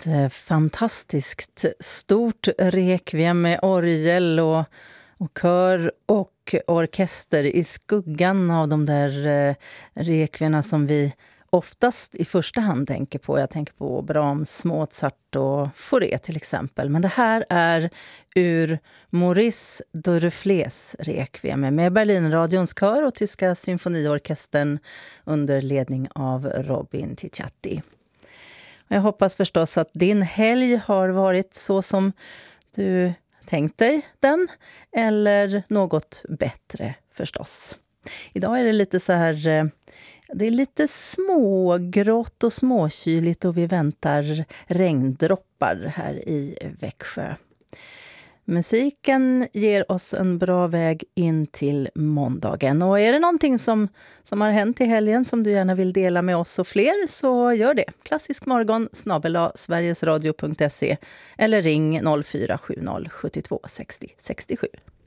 fantastiskt stort rekviem med orgel och kör och orkester i skuggan av de där rekvierna som vi oftast i första hand tänker på. Jag tänker på Brahms, Mozart och Fauré till exempel. Men det här är ur Maurice Duruflés rekviem med Berlinradions kör och Tyska symfoniorkestern under ledning av Robin Ticciatti. Jag hoppas förstås att din helg har varit så som du tänkt dig den, eller något bättre förstås. Idag är det lite så här, det är lite smågrått och småkyligt och vi väntar regndroppar här i Växjö. Musiken ger oss en bra väg in till måndagen. Och är det någonting som har hänt i helgen som du gärna vill dela med oss och fler, så gör det. klassiskmorgon@sverigesradio.se eller ring 0470 72 60 67.